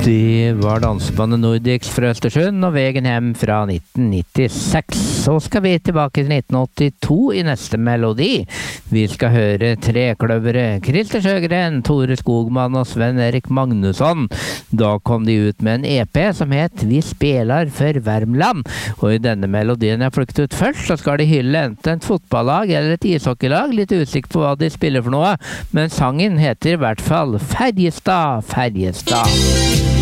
Det var dansebandet Nordics fra Østersund og Vegen hjem fra 1996. Så skal vi tilbake til 1982 i neste melodi. Vi skal høre Trekløvere, Christer Sjøgren, Tore Skogman og Sven Erik Magnusson. Da kom de ut med en EP som het Vi spelar for Värmland. Og i denne melodien jeg plukket ut først, så skal de hylle enten et fotballag eller et ishockeylag. Litt usikker på hva de spiller for noe, men sangen heter i hvert fall Färjestad, Färjestad.